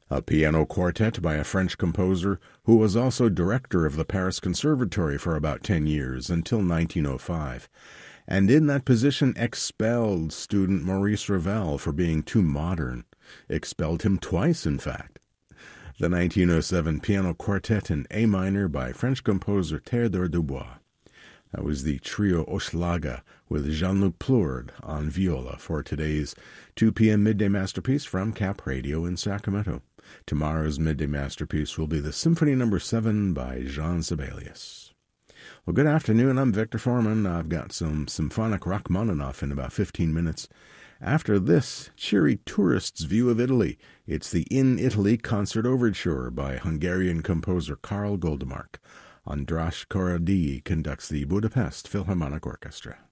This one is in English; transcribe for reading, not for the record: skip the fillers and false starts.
a piano quartet by a French composer who was also director of the Paris Conservatory for about 10 years until 1905, and in that position expelled student Maurice Ravel for being too modern. Expelled him twice, in fact. The 1907 piano quartet in A minor by French composer Théodore Dubois. That was the trio Hochelaga with Jean-Luc Plourde on viola for today's 2 p.m. Midday Masterpiece from Cap Radio in Sacramento. Tomorrow's Midday Masterpiece will be the Symphony No. 7 by Jean Sibelius. Well, good afternoon. I'm Victor Foreman. I've got some symphonic Rachmaninoff in about 15 minutes. After this, cheery tourist's view of Italy. It's the In Italy Concert Overture by Hungarian composer Karl Goldemark. András Korady conducts the Budapest Philharmonic Orchestra.